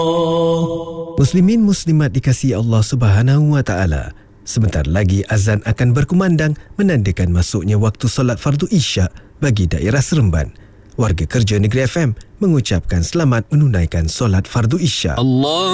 Muslimin muslimat dikasihi Allah Subhanahu wa taala. Sebentar lagi azan akan berkumandang menandakan masuknya waktu solat fardu Isyak bagi daerah Seremban. Warga kerja Negeri FM mengucapkan selamat menunaikan solat fardu Isyak. Allah